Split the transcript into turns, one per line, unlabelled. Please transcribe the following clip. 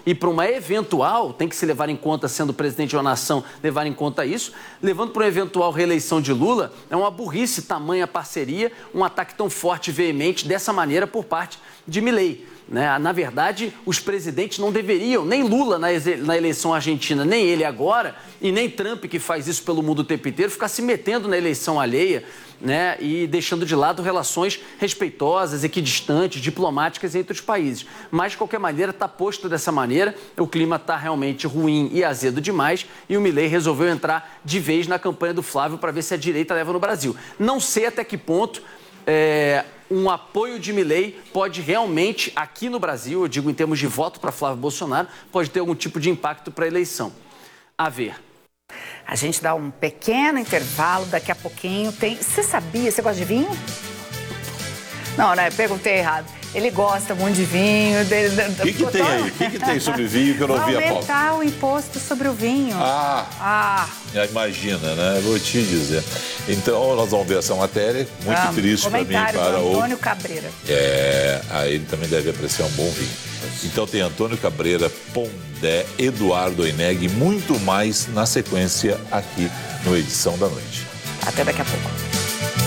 e para uma eventual, tem que se levar em conta, sendo presidente de uma nação, levar em conta isso, levando para uma eventual reeleição de Lula, é uma burrice tamanha parceria, um ataque tão forte e veemente dessa maneira por parte de Milei. Né? Na verdade, os presidentes não deveriam, nem Lula na eleição argentina, nem ele agora, e nem Trump, que faz isso pelo mundo o tempo inteiro, ficar se metendo na eleição alheia, né? E deixando de lado relações respeitosas, equidistantes, diplomáticas entre os países. Mas, de qualquer maneira, está posto dessa maneira, o clima está realmente ruim e azedo demais, e o Milei resolveu entrar de vez na campanha do Flávio para ver se a direita leva no Brasil. Não sei até que ponto um apoio de Milei pode realmente, aqui no Brasil, eu digo em termos de voto para Flávio Bolsonaro, pode ter algum tipo de impacto para a eleição. A ver.
A gente dá um pequeno intervalo, daqui a pouquinho tem... Você sabia? Você gosta de vinho? Não, né? Perguntei errado. Ele gosta muito de vinho.
O que tem aí? O que tem sobre vinho que eu não vi a pauta?
Aumentar o imposto sobre o vinho.
Imagina, né? Vou te dizer. Então, nós vamos ver essa matéria. Muito triste para mim, para o
Antônio Cabreira.
Aí ele também deve apreciar um bom vinho. Então tem Antônio Cabreira, Pondé, Eduardo Oineg e muito mais na sequência aqui no Edição da Noite.
Até daqui a pouco.